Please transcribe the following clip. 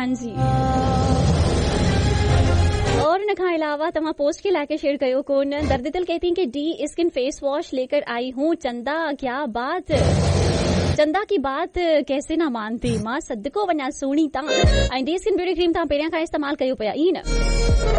हाँ जी। और इन खां अलावा तव्हां पोस्ट के लाके शेयर कयो कोन। दर्द दिल कहती हैं कि डी स्किन फेस वॉश लेकर आई हूँ। चंदा क्या बात, चंदा की बात कैसे ना मानती मां, सदको वञा सुणी तां। ऐं डी स्किन ब्यूटी क्रीम तां पहिरियां खां इस्तेमाल कयो पिया ई न।